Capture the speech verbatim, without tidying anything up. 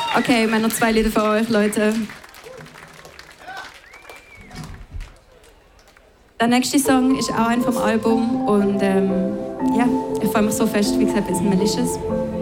Okay, wir haben noch zwei Lieder für euch, Leute. Der nächste Song ist auch ein vom Album und ähm, ja, ich freue mich so fest, wie gesagt, es ist Malicious.